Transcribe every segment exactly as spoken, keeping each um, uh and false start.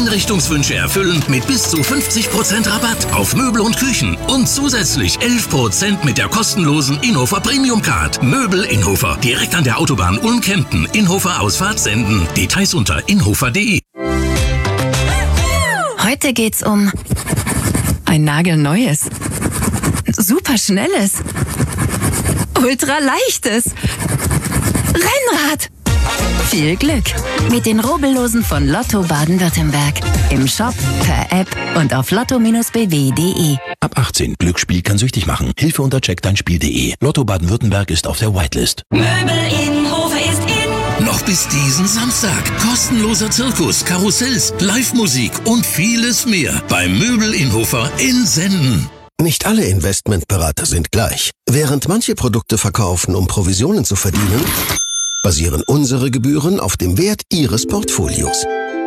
Einrichtungswünsche erfüllen mit bis zu fünfzig Prozent Rabatt auf Möbel und Küchen und zusätzlich elf Prozent mit der kostenlosen Inhofer Premium Card. Möbel Inhofer, direkt an der Autobahn Ulm-Kempten. Inhofer Ausfahrt senden. Details unter inhofer punkt de. Heute geht's um ein nagelneues, superschnelles, ultraleichtes Rennrad. Viel Glück mit den Rubbellosen von Lotto Baden-Württemberg. Im Shop, per App und auf lotto Bindestrich b w punkt de. Ab achtzehn. Glücksspiel kann süchtig machen. Hilfe unter check dein spiel punkt de. Lotto Baden-Württemberg ist auf der Whitelist. Möbel Inhofer ist in. Noch bis diesen Samstag. Kostenloser Zirkus, Karussells, Live-Musik und vieles mehr beim Möbel Inhofer in Senden. Nicht alle Investmentberater sind gleich. Während manche Produkte verkaufen, um Provisionen zu verdienen, basieren unsere Gebühren auf dem Wert Ihres Portfolios.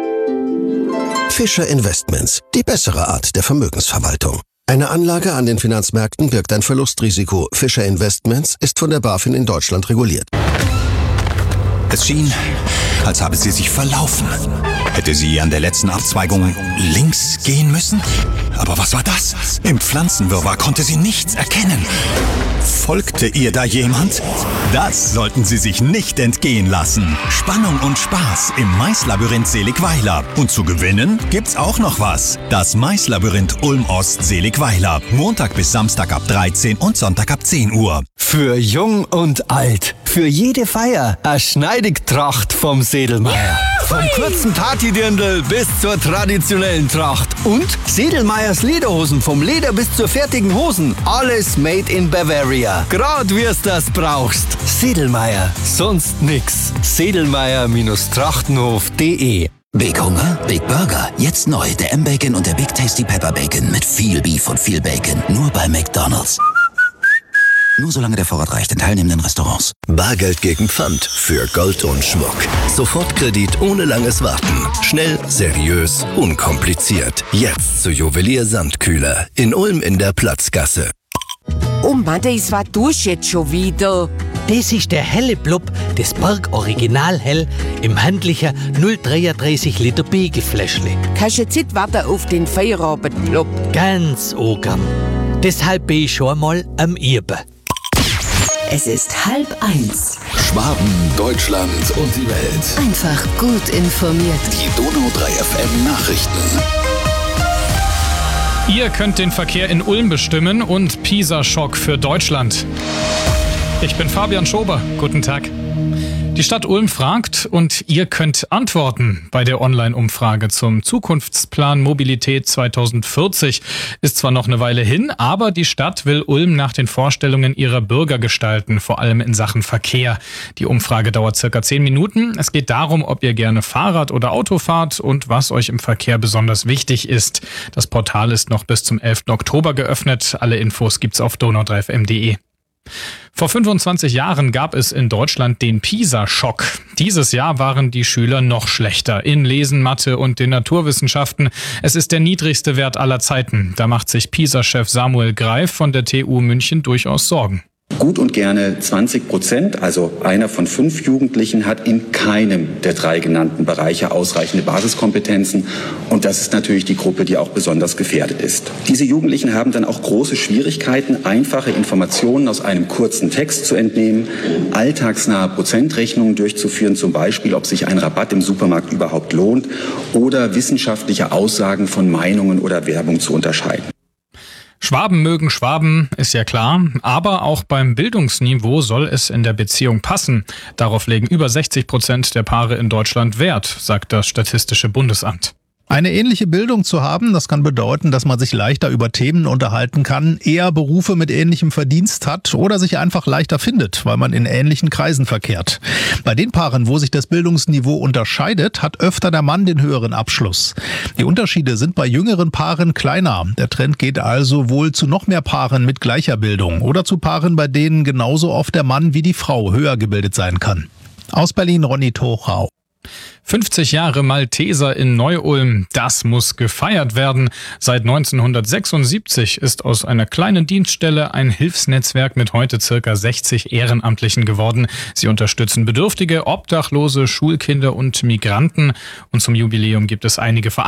Fischer Investments, die bessere Art der Vermögensverwaltung. Eine Anlage an den Finanzmärkten birgt ein Verlustrisiko. Fischer Investments ist von der BaFin in Deutschland reguliert. Es schien, als habe sie sich verlaufen. Hätte sie an der letzten Abzweigung links gehen müssen? Aber was war das? Im Pflanzenwirrwarr konnte sie nichts erkennen. Folgte ihr da jemand? Das sollten Sie sich nicht entgehen lassen. Spannung und Spaß im Maislabyrinth Seligweiler. Und zu gewinnen gibt's auch noch was. Das Maislabyrinth Ulm-Ost Seligweiler. Montag bis Samstag ab dreizehn und Sonntag ab zehn Uhr. Für jung und alt. Für jede Feier. Eine Schneidigtracht vom Sedelmeier. Vom kurzen Partydirndl bis zur traditionellen Tracht. Und Sedelmeiers Lederhosen. Vom Leder bis zur fertigen Hosen. Alles made in Bavaria. Grad wir's das brauchst. Sedelmeier. Sonst nix. Sedelmeier-Trachtenhof punkt de. Big Hunger, Big Burger. Jetzt neu der M-Bacon und der Big Tasty Pepper Bacon mit viel Beef und viel Bacon. Nur bei McDonald's. Nur solange der Vorrat reicht in teilnehmenden Restaurants. Bargeld gegen Pfand für Gold und Schmuck. Sofortkredit ohne langes Warten. Schnell, seriös, unkompliziert. Jetzt zu Juwelier Sandkühler in Ulm in der Platzgasse. Oh Mann, das war durch jetzt schon wieder. Das ist der helle Blub des Berg Original Hell im handlichen null Komma dreiunddreißig Liter Pegelfläschle. Kannst jetzt nicht warten auf den Feierabend-Blub. Ganz ogram. Deshalb bin ich schon mal am Irben. Es ist halb eins. Schwaben, Deutschland und die Welt. Einfach gut informiert. Die Donau drei F M Nachrichten. Ihr könnt den Verkehr in Ulm bestimmen und Pisa-Schock für Deutschland. Ich bin Fabian Schober. Guten Tag. Die Stadt Ulm fragt und ihr könnt antworten bei der Online-Umfrage zum Zukunftsplan Mobilität zwanzig vierzig. Ist zwar noch eine Weile hin, aber die Stadt will Ulm nach den Vorstellungen ihrer Bürger gestalten, vor allem in Sachen Verkehr. Die Umfrage dauert circa zehn Minuten. Es geht darum, ob ihr gerne Fahrrad oder Auto fahrt und was euch im Verkehr besonders wichtig ist. Das Portal ist noch bis zum elften Oktober geöffnet. Alle Infos gibt's auf donau drei f m punkt de. Vor fünfundzwanzig Jahren gab es in Deutschland den Pisa-Schock. Dieses Jahr waren die Schüler noch schlechter in Lesen, Mathe und den Naturwissenschaften. Es ist der niedrigste Wert aller Zeiten. Da macht sich Pisa-Chef Samuel Greif von der T U München durchaus Sorgen. Gut und gerne zwanzig Prozent, also einer von fünf Jugendlichen, hat in keinem der drei genannten Bereiche ausreichende Basiskompetenzen. Und das ist natürlich die Gruppe, die auch besonders gefährdet ist. Diese Jugendlichen haben dann auch große Schwierigkeiten, einfache Informationen aus einem kurzen Text zu entnehmen, alltagsnahe Prozentrechnungen durchzuführen, zum Beispiel, ob sich ein Rabatt im Supermarkt überhaupt lohnt, oder wissenschaftliche Aussagen von Meinungen oder Werbung zu unterscheiden. Schwaben mögen Schwaben, ist ja klar, aber auch beim Bildungsniveau soll es in der Beziehung passen. Darauf legen über sechzig Prozent der Paare in Deutschland Wert, sagt das Statistische Bundesamt. Eine ähnliche Bildung zu haben, das kann bedeuten, dass man sich leichter über Themen unterhalten kann, eher Berufe mit ähnlichem Verdienst hat oder sich einfach leichter findet, weil man in ähnlichen Kreisen verkehrt. Bei den Paaren, wo sich das Bildungsniveau unterscheidet, hat öfter der Mann den höheren Abschluss. Die Unterschiede sind bei jüngeren Paaren kleiner. Der Trend geht also wohl zu noch mehr Paaren mit gleicher Bildung oder zu Paaren, bei denen genauso oft der Mann wie die Frau höher gebildet sein kann. Aus Berlin, Ronny Tochau. fünfzig Jahre Malteser in Neu-Ulm, das muss gefeiert werden. Seit neunzehnhundertsechsundsiebzig ist aus einer kleinen Dienststelle ein Hilfsnetzwerk mit heute circa sechzig Ehrenamtlichen geworden. Sie unterstützen Bedürftige, Obdachlose, Schulkinder und Migranten. Und zum Jubiläum gibt es einige Veranstaltungen.